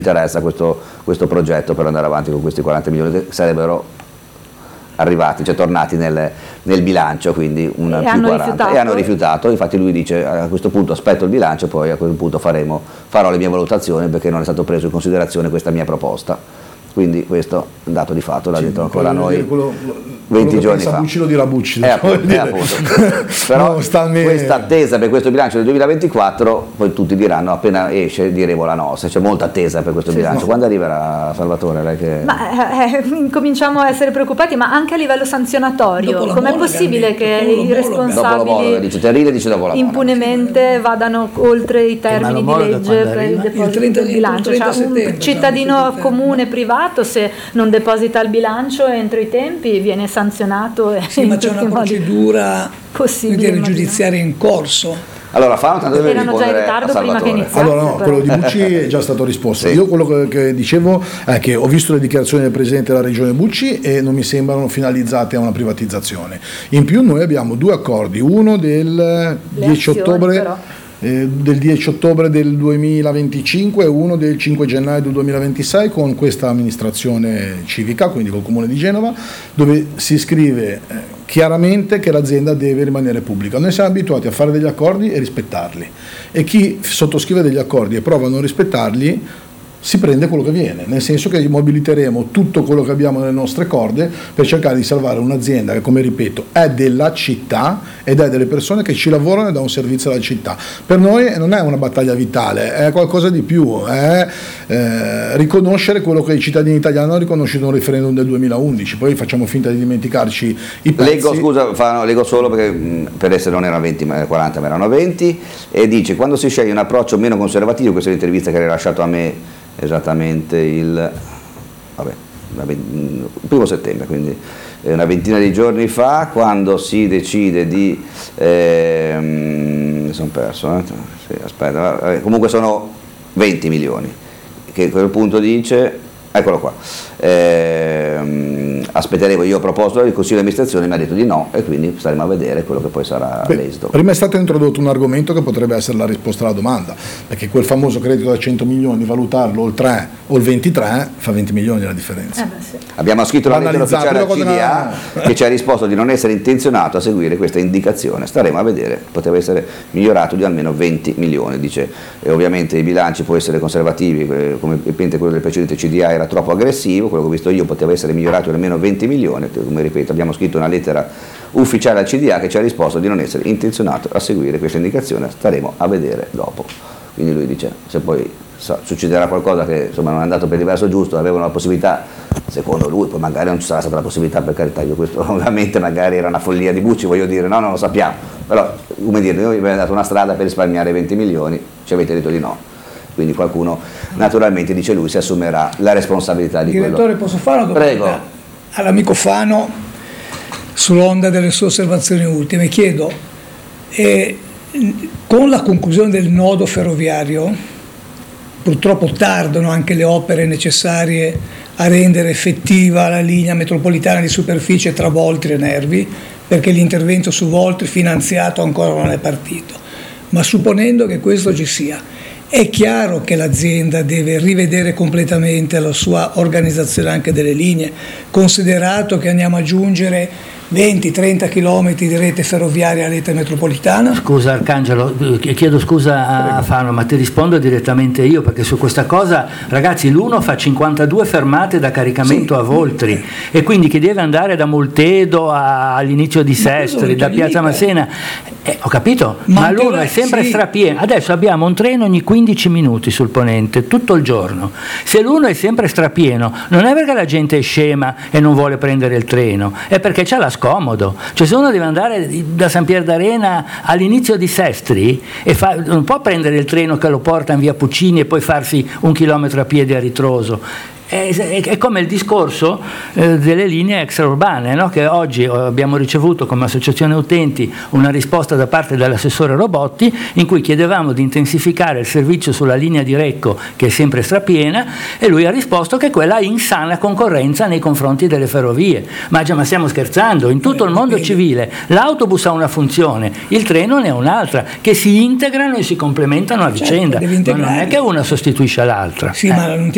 interessa questo progetto per andare avanti con questi 40 milioni che sarebbero arrivati, cioè tornati nel bilancio, quindi una più 40, e hanno rifiutato. Infatti lui dice a questo punto aspetto il bilancio, poi a quel punto farò le mie valutazioni perché non è stato preso in considerazione questa mia proposta. Quindi questo è un dato di fatto, l'ha detto ancora a noi 20 giorni fa. Bucci lo dirà Bucci. Appunto. Però questa attesa per questo bilancio del 2024, poi tutti diranno appena esce diremo la nostra, c'è molta attesa per questo bilancio. Quando arriverà, Salvatore? Lei che... Cominciamo a essere preoccupati, ma anche a livello sanzionatorio, com'è possibile che i responsabili impunemente vadano oltre i termini di legge per il deposito del bilancio? Cioè, un cittadino comune privato, se non deposita il bilancio entro i tempi viene sanzionato. Sì, ma c'è una procedura giudiziaria in corso. Allora, tanto erano già in ritardo prima che iniziasse. Allora no, quello di Bucci è già stato risposto. Sì. Io quello che dicevo è che ho visto le dichiarazioni del Presidente della Regione Bucci e non mi sembrano finalizzate a una privatizzazione. In più noi abbiamo 2 accordi, uno del 10 ottobre del 2025 e uno del 5 gennaio del 2026 con questa amministrazione civica, quindi col Comune di Genova, dove si scrive chiaramente che l'azienda deve rimanere pubblica. Noi siamo abituati a fare degli accordi e rispettarli, e chi sottoscrive degli accordi e prova a non rispettarli si prende quello che viene, nel senso che mobiliteremo tutto quello che abbiamo nelle nostre corde per cercare di salvare un'azienda che, come ripeto, è della città ed è delle persone che ci lavorano e dà un servizio alla città. Per noi non è una battaglia vitale, è qualcosa di più, è riconoscere quello che i cittadini italiani hanno riconosciuto nel referendum del 2011, poi facciamo finta di dimenticarci i pezzi. Leggo solo perché per essere non erano 20 ma 40 ma erano 20, e dice: quando si sceglie un approccio meno conservativo, questa è l'intervista che hai rilasciato a me esattamente il 1 settembre, quindi una ventina di giorni fa, quando si decide di sono perso, sì, aspetta, comunque sono 20 milioni che a quel punto dice, eccolo qua, aspetteremo, io ho proposto il Consiglio di amministrazione, mi ha detto di no, e quindi staremo a vedere quello che poi sarà l'esito. Prima è stato introdotto un argomento che potrebbe essere la risposta alla domanda, perché quel famoso credito da 100 milioni, valutarlo o il 3 o il 23 fa 20 milioni la differenza. Sì. Abbiamo scritto la lettera ufficiale al CDA che ci ha risposto di non essere intenzionato a seguire questa indicazione, staremo a vedere, poteva essere migliorato di almeno 20 milioni, dice, e ovviamente i bilanci può essere conservativi, come quello del precedente CDA era troppo aggressivo, quello che ho visto io poteva essere migliorato di almeno 20 milioni, come ripeto abbiamo scritto una lettera ufficiale al CDA che ci ha risposto di non essere intenzionato a seguire questa indicazione, staremo a vedere dopo. Quindi lui dice, se poi succederà qualcosa che insomma non è andato per il verso giusto, avevano la possibilità, secondo lui, poi magari non ci sarà stata la possibilità, per carità, io questo ovviamente magari era una follia di Bucci, voglio dire, no, non lo sappiamo, però come dire, noi abbiamo dato una strada per risparmiare 20 milioni, ci avete detto di no. Quindi qualcuno naturalmente, dice lui, si assumerà la responsabilità di Direttore, quello. posso fare una domanda? Prego. All'amico Fano, sull'onda delle sue osservazioni ultime, chiedo, con la conclusione del nodo ferroviario, purtroppo tardano anche le opere necessarie a rendere effettiva la linea metropolitana di superficie tra Voltri e Nervi, perché l'intervento su Voltri finanziato ancora non è partito. Ma supponendo che questo ci sia, è chiaro che l'azienda deve rivedere completamente la sua organizzazione anche delle linee, considerato che andiamo ad aggiungere 20-30 km di rete ferroviaria a rete metropolitana. Scusa Arcangelo, chiedo scusa a Fano, ma ti rispondo direttamente io, perché su questa cosa, ragazzi, l'uno fa 52 fermate da caricamento a Voltri, e quindi chi deve andare da Moltedo all'inizio di Sestri, da Piazza Massena, ho capito, ma l'uno è sempre strapieno. Adesso abbiamo un treno ogni 15 minuti sul ponente, tutto il giorno. Se l'uno è sempre strapieno, non è perché la gente è scema e non vuole prendere il treno, è perché c'è la scomodo. Cioè, se uno deve andare da San Pier d'Arena all'inizio di Sestri e non può prendere il treno che lo porta in via Puccini e poi farsi 1 chilometro a piedi a ritroso. È come il discorso delle linee extraurbane, no? Che oggi abbiamo ricevuto come associazione utenti una risposta da parte dell'assessore Robotti in cui chiedevamo di intensificare il servizio sulla linea di Recco, che è sempre strapiena, e lui ha risposto che quella è in sana concorrenza nei confronti delle ferrovie. Ma stiamo scherzando? In tutto il mondo civile l'autobus ha una funzione, il treno ne ha un'altra, che si integrano e si complementano a vicenda, ma non è che una sostituisce l'altra. Sì, ma non ti